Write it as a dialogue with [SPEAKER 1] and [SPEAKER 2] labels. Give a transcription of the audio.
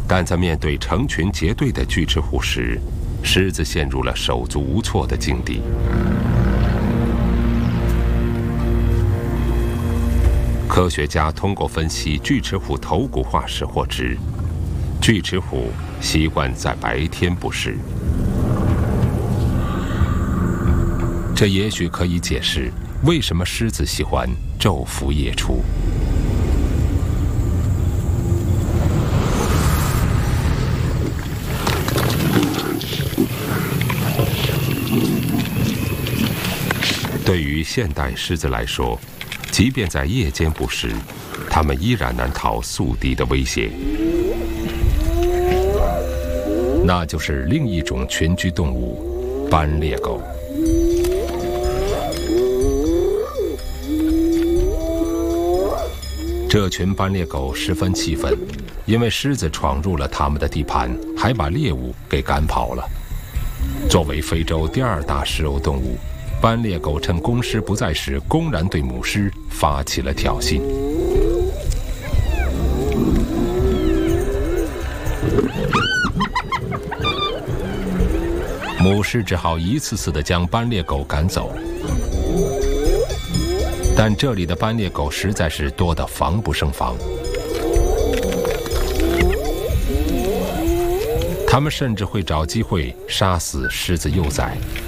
[SPEAKER 1] 但在面对成群结队的巨齿虎时，狮子陷入了手足无措的境地。科学家通过分析巨齿虎头骨化石获知，巨齿虎习惯在白天捕食。这也许可以解释为什么狮子喜欢昼伏夜出。对于现代狮子来说，即便在夜间捕食，它们依然难逃宿敌的威胁。那就是另一种群居动物——斑鬣狗。这群斑鬣狗十分气愤，因为狮子闯入了它们的地盘，还把猎物给赶跑了。作为非洲第2大食肉动物，斑鬣狗趁公狮不在时，公然对母狮发起了挑衅。母狮只好一次次地将斑鬣狗赶走。但这里的斑鬣狗实在是多得防不胜防，它们甚至会找机会杀死狮子幼崽。